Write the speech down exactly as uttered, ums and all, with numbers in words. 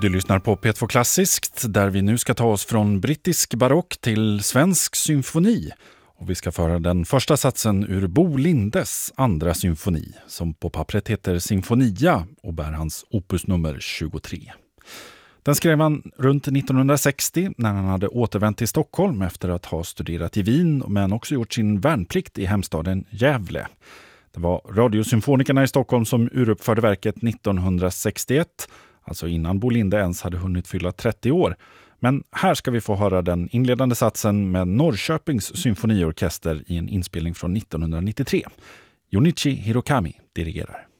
Du lyssnar på P två Klassiskt där vi nu ska ta oss från brittisk barock till svensk symfoni. Och vi ska föra den första satsen ur Bo Lindes andra symfoni som på pappret heter Sinfonia och bär hans opus nummer tjugotre. Den skrev han runt nittonhundrasextio när han hade återvänt till Stockholm efter att ha studerat i Wien men också gjort sin värnplikt i hemstaden Gävle. Det var Radiosymfonikerna i Stockholm som uruppförde verket nittonhundrasextioett, alltså innan Bo Linde ens hade hunnit fylla trettio år. Men här ska vi få höra den inledande satsen med Norrköpings symfoniorkester i en inspelning från nittonhundranittiotre. Junichi Hirokami dirigerar.